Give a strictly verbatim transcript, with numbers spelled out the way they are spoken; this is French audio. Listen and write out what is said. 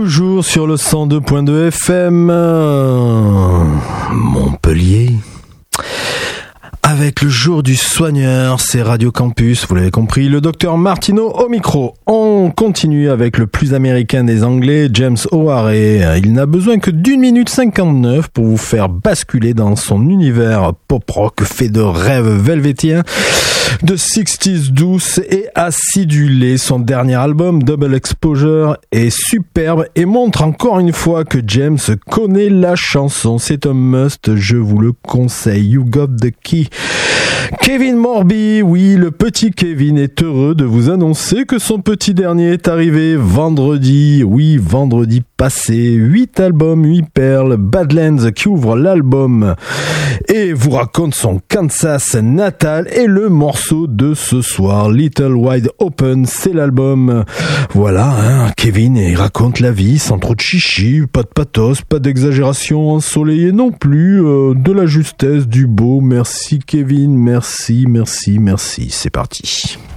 Toujours sur le cent deux point deux F M, Montpellier. Avec le jour du soigneur, c'est Radio Campus, vous l'avez compris, le docteur Martineau au micro. On continue avec le plus américain des Anglais, James O'Hare. Il n'a besoin que d'une minute cinquante-neuf pour vous faire basculer dans son univers pop-rock fait de rêves velvétiens, de sixties douce et acidulé. Son dernier album, Double Exposure, est superbe et montre encore une fois que James connaît la chanson. C'est un must, je vous le conseille. You got the key. Kevin Morby, oui, le petit Kevin est heureux de vous annoncer que son petit dernier est arrivé vendredi, oui, vendredi passé. Huit albums, huit perles, Badlands qui ouvre l'album et vous raconte son Kansas natal, et le morceau de ce soir, Little Wide Open, c'est l'album. Voilà, hein, Kevin, il raconte la vie sans trop de chichi, pas de pathos, pas d'exagération ensoleillée non plus, euh, de la justesse, du beau. Merci Kevin, merci, merci, merci. C'est parti.